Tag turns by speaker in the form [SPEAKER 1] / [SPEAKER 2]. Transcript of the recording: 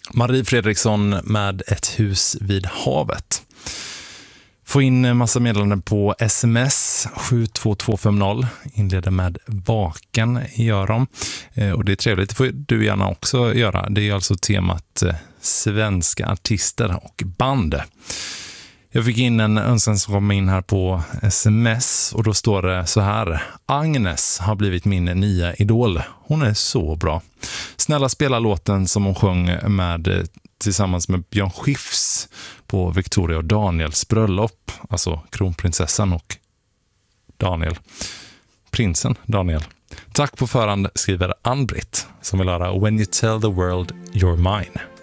[SPEAKER 1] Marie Fredriksson med Ett hus vid havet. Få in en massa meddelanden på sms 72250. Inleder med vaken, gör de. Och det är trevligt, det får du gärna också göra. Det är alltså temat svenska artister och band. Jag fick in en önskan som kom in här på sms och då står det så här: Agnes har blivit min nya idol. Hon är så bra. Snälla spela låten som hon sjöng med tillsammans med Björn Skifs på Victoria och Daniels bröllop. Alltså kronprinsessan och Daniel. Prinsen Daniel. Tack på förhand, skriver Ann-Britt som vill höra When You Tell the World You're Mine.